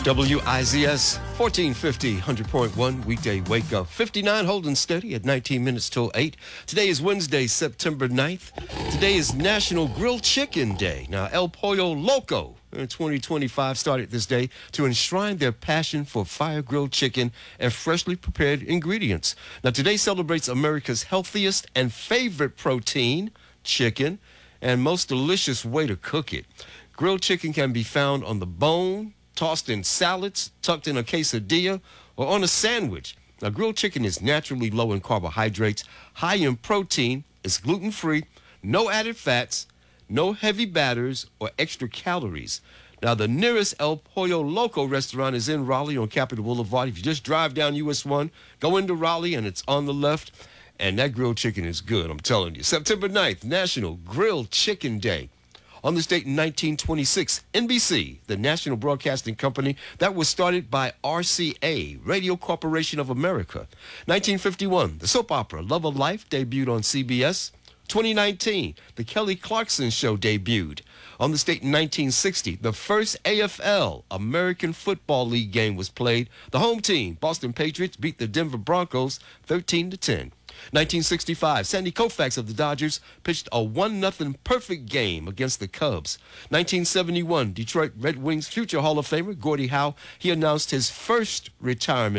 WIZS 1450, 100.1, weekday wake up. 59 holding steady at 19 minutes till 8. Today is Wednesday, September 9th. Today is National Grilled Chicken Day. Now, El Pollo Loco in 2025 started this day to enshrine their passion for fire-grilled chicken and freshly prepared ingredients. Now, today celebrates America's healthiest and favorite protein, chicken, and most delicious way to cook it. Grilled chicken can be found on the bone, tossed in salads, tucked in a quesadilla, or on a sandwich. Now, grilled chicken is naturally low in carbohydrates, high in protein, it's gluten-free, no added fats, no heavy batters, or extra calories. Now, the nearest El Pollo Loco restaurant is in Raleigh on Capitol Boulevard. If you just drive down US 1, go into Raleigh, and it's on the left, and that grilled chicken is good, I'm telling you. September 9th, National Grilled Chicken Day. On this date in 1926, NBC, the National Broadcasting Company, that was started by RCA, Radio Corporation of America. 1951, the soap opera Love of Life debuted on CBS. 2019, the Kelly Clarkson Show debuted. On this date in 1960, the first AFL, American Football League game was played. The home team, Boston Patriots, beat the Denver Broncos 13-10. 1965, Sandy Koufax of the Dodgers pitched a 1-0 perfect game against the Cubs. 1971, Detroit Red Wings future Hall of Famer Gordie Howe, he announced his first retirement